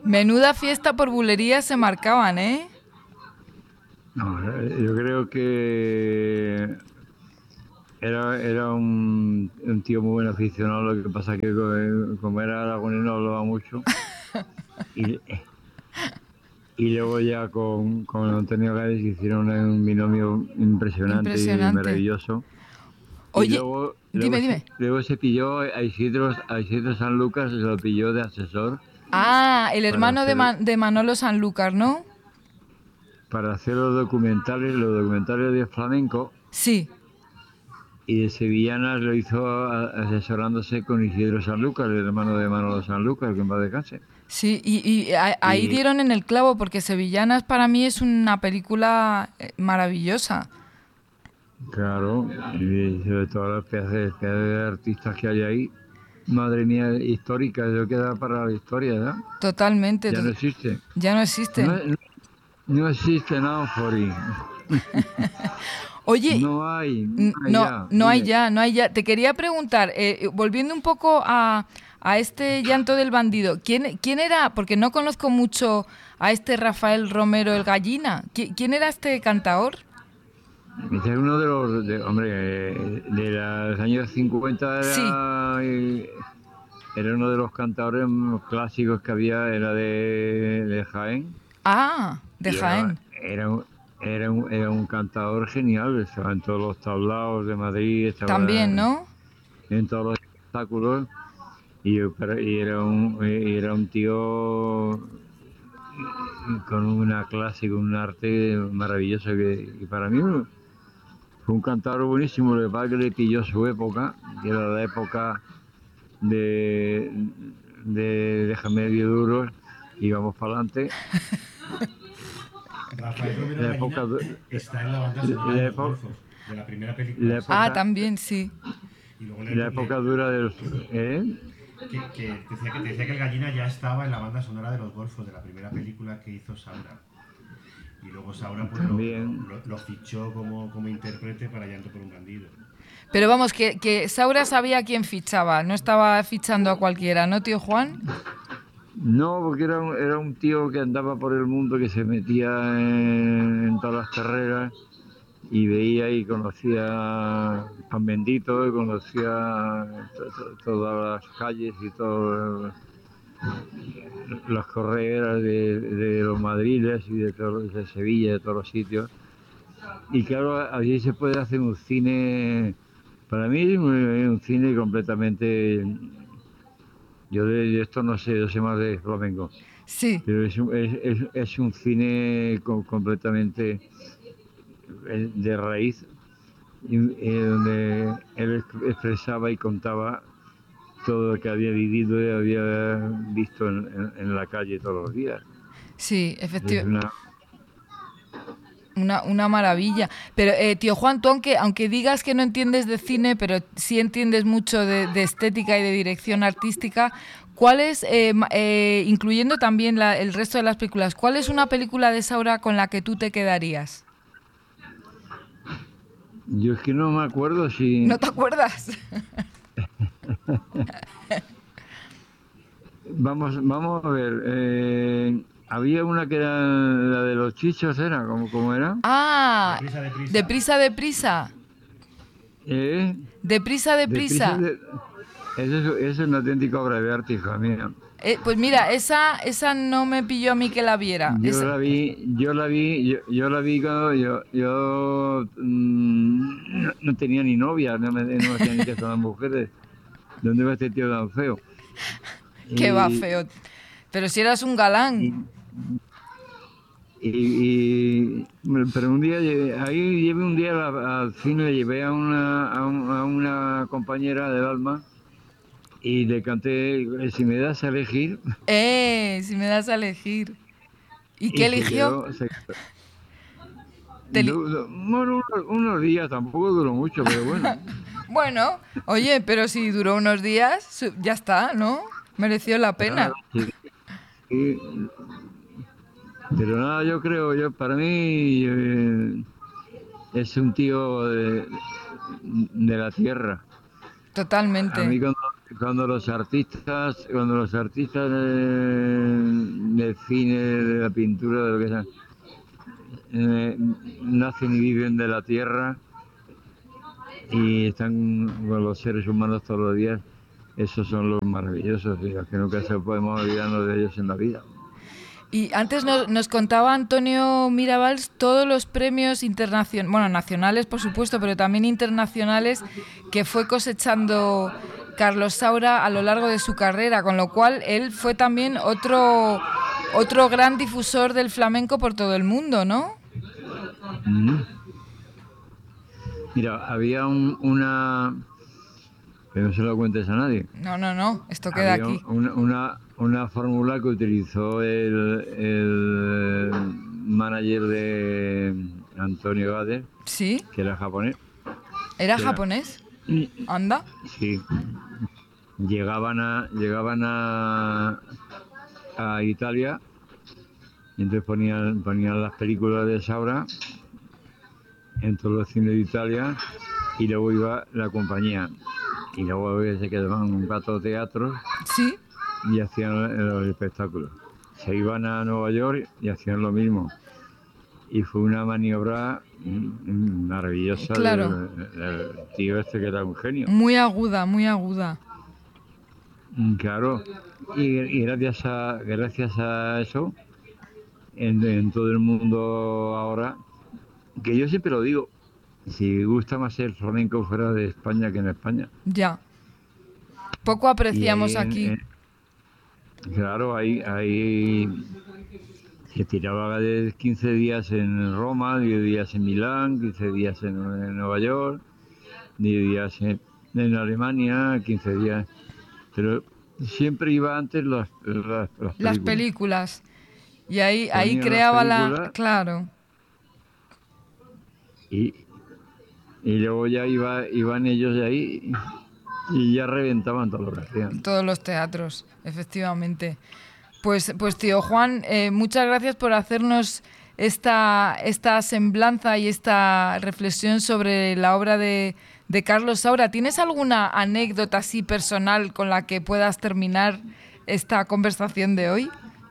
Menuda fiesta por bulerías se marcaban, ¿eh? No, yo creo que era un tío muy buen aficionado, lo que pasa es que como era aragonés no hablaba mucho. Y, y luego ya con Antonio Gades hicieron un binomio impresionante y Impresionante. maravilloso. Y Oye, luego, dime, dime. luego se pilló a Isidro Sanlúcar, se lo pilló de asesor Ah, el para hermano hacer, de Manolo Sanlúcar, ¿no? para hacer los documentales de flamenco. Sí. Y de sevillanas lo hizo asesorándose con Isidro Sanlúcar, el hermano de Manolo Sanlúcar, que en paz descanse. Sí, ahí Y dieron en el clavo, porque Sevillanas para mí es una película maravillosa. claro, y sobre todo las pedazos de artistas que hay ahí, madre mía, histórica, eso queda para la historia, ¿verdad? Totalmente. Ya no existe. Ya no No, existen. no existe nada, Fori. Oye, No hay, no hay no, ya, no hay dime. ya, no hay ya. Te quería preguntar, volviendo un poco a este Llanto del Bandido, ¿quién era? Porque no conozco mucho a este Rafael Romero el Gallina. ¿Quién era este cantaor? Ese es uno de los, hombre, de los años 50 Sí. era uno de los cantadores clásicos que había, era de Jaén, Ah, de y era, Jaén. era, un, era un cantador genial, estaba en todos los tablaos de Madrid, estaba También, ¿no? en todos los espectáculos, y era un tío con una clase, con un arte maravilloso que para mí fue un cantador buenísimo. Lo que pasa es que le pilló su época, que era la época de, de Déjame medio duro y vamos para adelante. Rafael Romero La época, Gallina está en la banda sonora de la Los época, Golfos, de la primera película la de Ah, Saura. época, también, sí. Y luego la época dura de los... ¿eh? te decía que el Gallina ya estaba en la banda sonora de Los Golfos, de la primera película que hizo Saura. Y luego Saura pues, También. lo fichó como intérprete para Llanto por un Bandido. Pero vamos, que Saura sabía a quién fichaba, no estaba fichando a cualquiera, ¿no, tío Juan? No, porque era un tío que andaba por el mundo, que se metía en todas las carreras y veía y conocía Pan Bendito, y conocía todas las calles y todas las correras de los madriles y de Sevilla, de todos los sitios. Y claro, allí se puede hacer un cine, para mí es un cine completamente... Yo de esto no sé, yo sé más de flamenco, Sí. pero es un cine completamente de raíz, donde él expresaba y contaba todo lo que había vivido y había visto en la calle todos los días. Sí, Es efectivamente. una, Una maravilla. Pero, tío Juan, tú aunque digas que no entiendes de cine, pero sí entiendes mucho de estética y de dirección artística, ¿cuál es, incluyendo también el resto de las películas, cuál es una película de Saura con la que tú te quedarías? yo es que no me acuerdo ¿No si... te acuerdas? Vamos a ver. Había una que era la de los chichos, ¿era? ¿Cómo era? Ah, Deprisa, deprisa. deprisa, deprisa. ¿Eh? Deprisa, Deprisa deprisa. de... Eso es una auténtica obra de arte, hija mía. Pues mira, esa no me pilló a mí que la viera. Yo la vi cuando no tenía ni novia, no me hacía ni caso a las mujeres. ¿Dónde va este tío tan feo? Que va Y, feo. Pero si eras un galán. y, pero un día, ahí llevé un día al cine, le llevé a una compañera del alma y le canté, si me das a elegir, Si me das a elegir. ¿Y qué y se eligió? quedó, se Te li- bueno, unos días, tampoco duró mucho, pero bueno. Bueno, oye, pero si duró unos días, ya está, ¿no? Mereció la Claro, pena. sí, sí. Pero nada, para mí es un tío de la tierra. A Totalmente. mí cuando los artistas del cine, de la pintura, de lo que sea, nacen y viven de la tierra y están con los seres humanos todos los días, esos son los maravillosos, y los que nunca se podemos olvidarnos de ellos en la vida. Y antes nos contaba Antonio Mirabals todos los premios internacionales, bueno, nacionales por supuesto, pero también internacionales que fue cosechando Carlos Saura a lo largo de su carrera, con lo cual él fue también otro gran difusor del flamenco por todo el mundo, ¿no? Mira, había una... que no se lo cuentes a nadie. No, esto queda había aquí. Una fórmula que utilizó el manager de Antonio Gades, ¿Sí? que era japonés. ¿Era japonés? ¿Anda? Sí. Llegaban a Italia y entonces ponían las películas de Saura en todos los cines de Italia y luego iba la compañía y luego se quedaban un rato de teatro. Sí. Y hacían los espectáculos. Se iban a Nueva York y hacían lo mismo. Y fue una maniobra maravillosa. Claro. Del tío este que era un genio. Muy aguda, muy aguda. Claro. Y gracias a eso, en todo el mundo ahora, que yo siempre lo digo, si gusta más el flamenco fuera de España que en España. Ya. Poco apreciamos aquí. Claro, ahí se tiraba de 15 días en Roma, 10 días en Milán, 15 días en Nueva York, 10 días en Alemania, 15 días. Pero siempre iba antes las películas. Las películas. Y ahí creaba la... Claro. Y luego ya iban ellos de ahí... Y ya reventaban todo lo que hacían. Todos los teatros, efectivamente. Pues tío Juan, muchas gracias por hacernos esta semblanza y esta reflexión sobre la obra de Carlos Saura. ¿Tienes alguna anécdota así personal con la que puedas terminar esta conversación de hoy?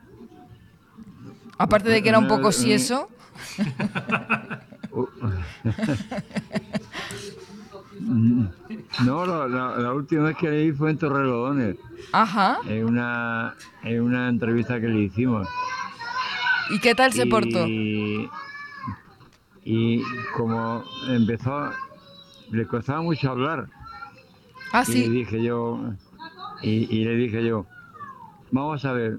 Aparte de que era un poco sieso. No, la última vez que leí fue en Torrelodones. Ajá. En una entrevista que le hicimos. ¿Y qué tal se portó? Y como empezó, le costaba mucho hablar. Ah, sí. Y le dije yo, vamos a ver,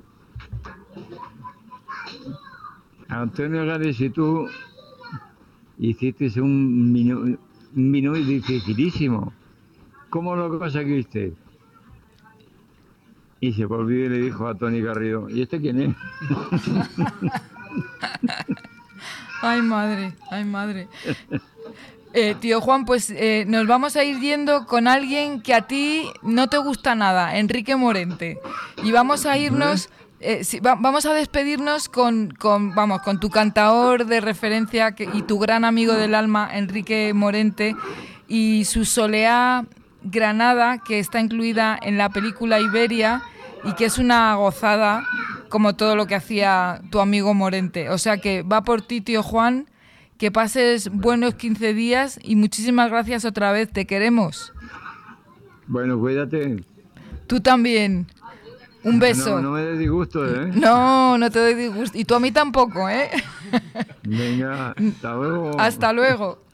Antonio Gades y tú hiciste un minuto dificilísimo. ¿Cómo lo conseguiste? Y se volvió y le dijo a Tony Garrido, ¿y este quién es? Ay, madre, ay, madre. Tío Juan, pues nos vamos a ir yendo con alguien que a ti no te gusta nada, Enrique Morente. Y vamos a irnos... vamos a despedirnos con tu cantaor de referencia y tu gran amigo del alma, Enrique Morente, y su Soleá Granada, que está incluida en la película Iberia y que es una gozada, como todo lo que hacía tu amigo Morente. O sea que va por ti, tío Juan, que pases buenos 15 días y muchísimas gracias otra vez, te queremos. Bueno, cuídate. Tú también. Un beso. No me des disgusto, ¿eh? No te doy disgusto. Y tú a mí tampoco, ¿eh? Venga, hasta luego. Hasta luego.